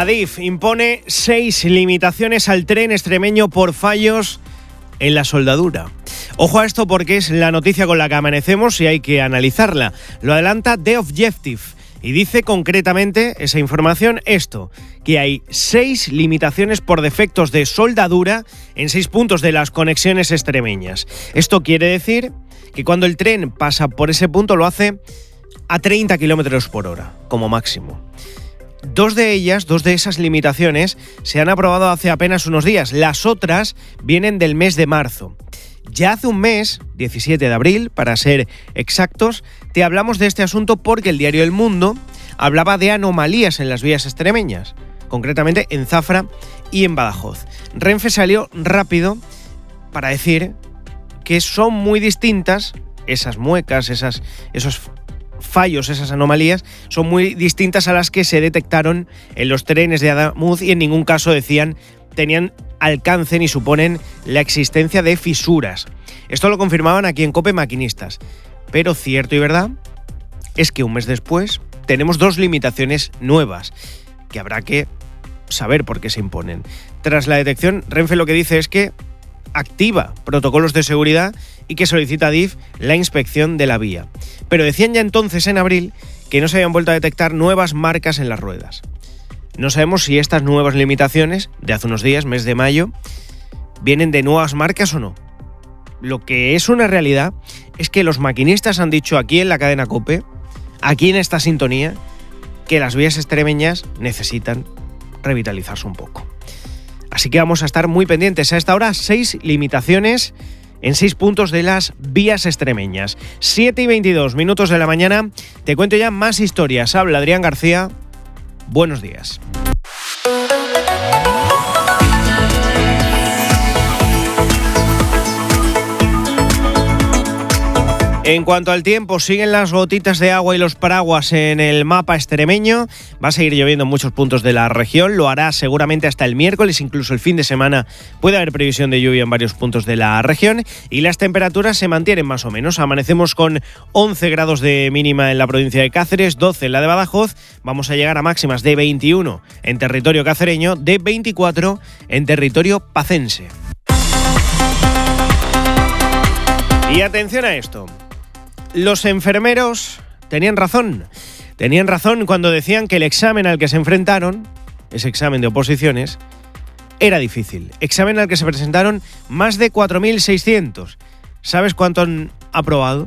Adif impone 6 limitaciones al tren extremeño por fallos en la soldadura. Ojo a esto porque es la noticia con la que amanecemos y hay que analizarla. Lo adelanta The Objective y dice concretamente esa información esto, que hay 6 limitaciones por defectos de soldadura en 6 puntos de las conexiones extremeñas. Esto quiere decir que cuando el tren pasa por ese punto lo hace a 30 km por hora, como máximo. Dos de esas limitaciones se han aprobado hace apenas unos días. Las otras vienen del mes de marzo. Ya hace un mes, 17 de abril, para ser exactos, te hablamos de este asunto porque el diario El Mundo hablaba de anomalías en las vías extremeñas, concretamente en Zafra y en Badajoz. Renfe salió rápido para decir que son muy distintas esas muecas, esos fallos, esas anomalías, son muy distintas a las que se detectaron en los trenes de Adamuz y en ningún caso decían tenían alcance ni suponen la existencia de fisuras. Esto lo confirmaban aquí en COPE maquinistas. Pero cierto y verdad es que un mes después tenemos 2 limitaciones nuevas que habrá que saber por qué se imponen. Tras la detección, Renfe lo que dice es que activa protocolos de seguridad y que solicita a Adif la inspección de la vía. Pero decían ya entonces, en abril, que no se habían vuelto a detectar nuevas marcas en las ruedas. No sabemos si estas nuevas limitaciones, de hace unos días, mes de mayo, vienen de nuevas marcas o no. Lo que es una realidad es que los maquinistas han dicho aquí en la cadena COPE, aquí en esta sintonía, que las vías extremeñas necesitan revitalizarse un poco. Así que vamos a estar muy pendientes. A esta hora, 6 limitaciones en 6 puntos de las vías extremeñas. 7:22 de la mañana. Te cuento ya más historias. Habla Adrián García. Buenos días. En cuanto al tiempo, siguen las gotitas de agua y los paraguas en el mapa extremeño. Va a seguir lloviendo en muchos puntos de la región. Lo hará seguramente hasta el miércoles, incluso el fin de semana puede haber previsión de lluvia en varios puntos de la región. Y las temperaturas se mantienen más o menos. Amanecemos con 11 grados de mínima en la provincia de Cáceres, 12 en la de Badajoz. Vamos a llegar a máximas de 21 en territorio cacereño, de 24 en territorio pacense. Y atención a esto. Los enfermeros tenían razón cuando decían que el examen al que se enfrentaron, ese examen de oposiciones, era difícil. Examen al que se presentaron más de 4.600. ¿Sabes cuánto han aprobado?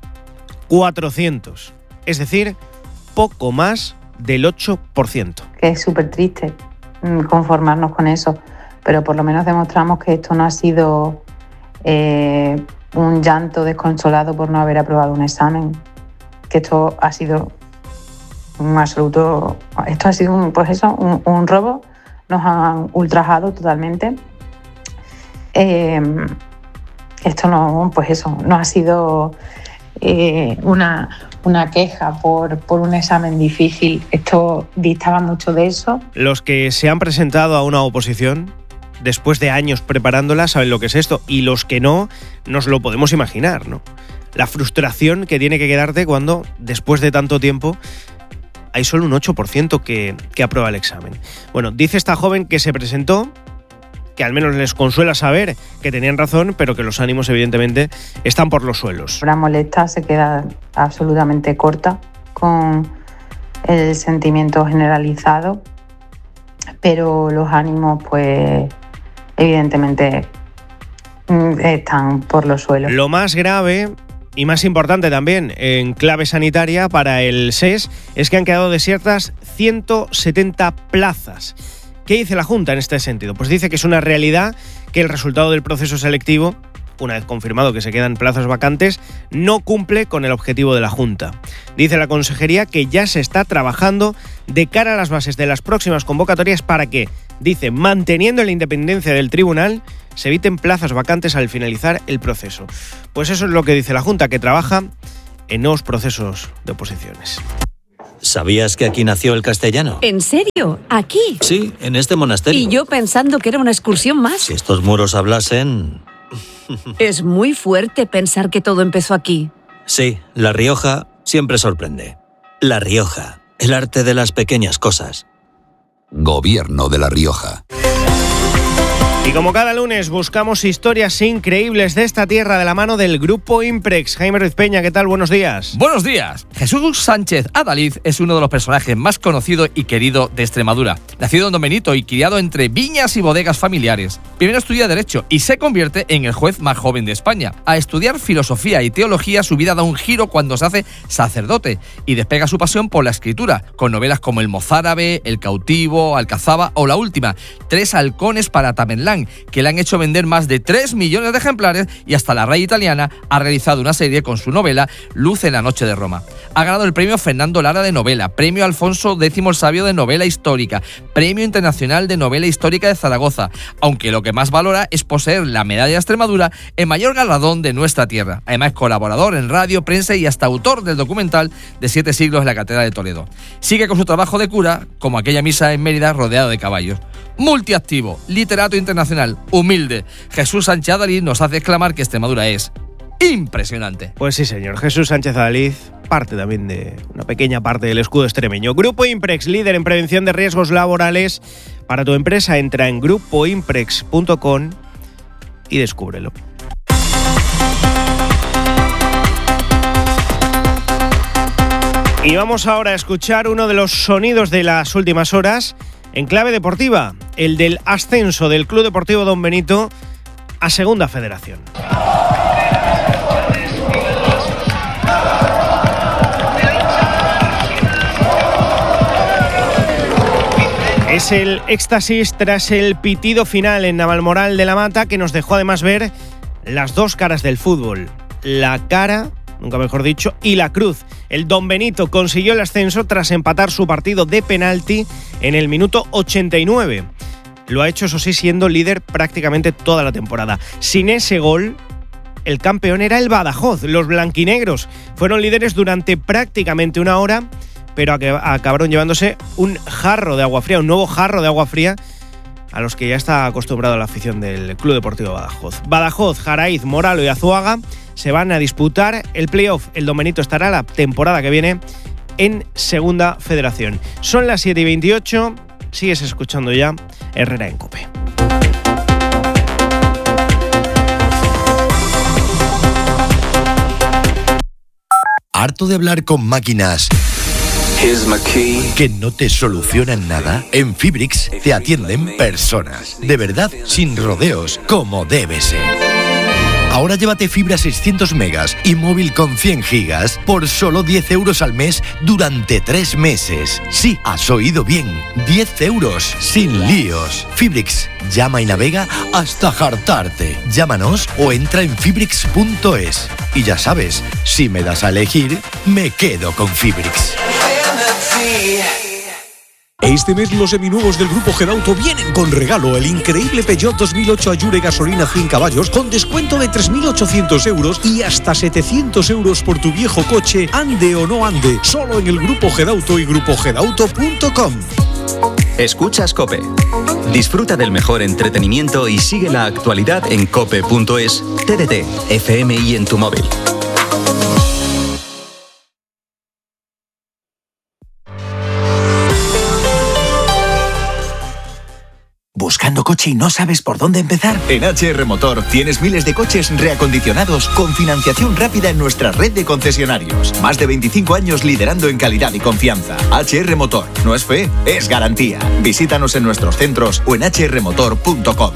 400. Es decir, poco más del 8%. Que es súper triste conformarnos con eso, pero por lo menos demostramos que esto no ha sido un llanto desconsolado por no haber aprobado un examen, que esto ha sido un absoluto, esto ha sido un robo, nos han ultrajado totalmente. Esto no ha sido una queja por un examen difícil, esto distaba mucho de eso. Los que se han presentado a una oposición después de años preparándola saben lo que es esto, y los que no, nos lo podemos imaginar, ¿no? La frustración que tiene que quedarte cuando, después de tanto tiempo, hay solo un 8% que aprueba el examen. Bueno, dice esta joven que se presentó, que al menos les consuela saber que tenían razón, pero que los ánimos, evidentemente, están por los suelos. La molesta se queda absolutamente corta con el sentimiento generalizado, pero los ánimos, pues, evidentemente están por los suelos. Lo más grave y más importante también en clave sanitaria para el SES es que han quedado desiertas 170 plazas. ¿Qué dice la Junta en este sentido? Pues dice que es una realidad que el resultado del proceso selectivo, una vez confirmado que se quedan plazas vacantes, no cumple con el objetivo de la Junta. Dice la Consejería que ya se está trabajando de cara a las bases de las próximas convocatorias para que, dice, manteniendo la independencia del tribunal, se eviten plazas vacantes al finalizar el proceso. Pues eso es lo que dice la Junta, que trabaja en nuevos procesos de oposiciones. ¿Sabías que aquí nació el castellano? ¿En serio? ¿Aquí? Sí, en este monasterio. Y yo pensando que era una excursión más. Si estos muros hablasen... Es muy fuerte pensar que todo empezó aquí. Sí, La Rioja siempre sorprende. La Rioja, el arte de las pequeñas cosas. Gobierno de La Rioja. Y como cada lunes buscamos historias increíbles de esta tierra de la mano del Grupo Imprex. Jaime Ruiz Peña, ¿qué tal? Buenos días. Buenos días. Jesús Sánchez Adalid es uno de los personajes más conocidos y queridos de Extremadura. Nacido en Don Benito y criado entre viñas y bodegas familiares. Primero estudia Derecho y se convierte en el juez más joven de España. A estudiar filosofía y teología, su vida da un giro cuando se hace sacerdote y despega su pasión por la escritura, con novelas como El mozárabe, El cautivo, Alcazaba o la última, 3 halcones para Tamerlán, que le han hecho vender más de 3 millones de ejemplares, y hasta la RAI italiana ha realizado una serie con su novela Luz en la noche de Roma. Ha ganado el premio Fernando Lara de novela, premio Alfonso X el Sabio de novela histórica, premio internacional de novela histórica de Zaragoza, aunque lo que más valora es poseer la medalla de Extremadura, el mayor galardón de nuestra tierra. Además es colaborador en radio, prensa y hasta autor del documental de 7 siglos en la Catedral de Toledo. Sigue con su trabajo de cura, como aquella misa en Mérida rodeado de caballos. Multiactivo, literato internacional, humilde, Jesús Sánchez Adalid nos hace exclamar que Extremadura es impresionante. Pues sí, señor. Jesús Sánchez Adalid, parte también de una pequeña parte del escudo extremeño. Grupo Imprex, líder en prevención de riesgos laborales. Para tu empresa, entra en grupoimprex.com y descúbrelo. Y vamos ahora a escuchar uno de los sonidos de las últimas horas en clave deportiva, el del ascenso del Club Deportivo Don Benito a Segunda Federación. Es el éxtasis tras el pitido final en Navalmoral de la Mata, que nos dejó además ver las dos caras del fútbol. La cara, nunca mejor dicho, y la cruz. El Don Benito consiguió el ascenso tras empatar su partido de penalti en el minuto 89. Lo ha hecho, eso sí, siendo líder prácticamente toda la temporada. Sin ese gol, el campeón era el Badajoz. Los blanquinegros fueron líderes durante prácticamente una hora, pero acabaron llevándose un jarro de agua fría, un nuevo jarro de agua fría, a los que ya está acostumbrado la afición del Club Deportivo Badajoz. Badajoz, Jaraiz, Moralo y Azuaga se van a disputar el playoff. El Don Benito estará la temporada que viene en Segunda Federación. Son las 7:28, sigues escuchando ya Herrera en COPE. ¿Harto de hablar con máquinas que no te solucionan nada? En Fibrix te atienden personas, de verdad, sin rodeos, como debe ser. Ahora llévate fibra 600 megas y móvil con 100 gigas por solo 10 euros al mes durante 3 meses. Sí, has oído bien, 10 euros, sin líos. Fibrix, llama y navega hasta hartarte. Llámanos o entra en fibrix.es. Y ya sabes, si me das a elegir, me quedo con Fibrix. Este mes los seminuevos del Grupo Gedauto vienen con regalo: el increíble Peugeot 2008 Allure gasolina 100 caballos con descuento de 3.800 euros y hasta 700 euros por tu viejo coche, ande o no ande, solo en el Grupo Gedauto y grupogedauto.com. Escuchas COPE. Disfruta del mejor entretenimiento y sigue la actualidad en cope.es, TDT, FM y en tu móvil. ¿Buscando coche y no sabes por dónde empezar? En HR Motor tienes miles de coches reacondicionados con financiación rápida en nuestra red de concesionarios. Más de 25 años liderando en calidad y confianza. HR Motor. No es fe, es garantía. Visítanos en nuestros centros o en hrmotor.com.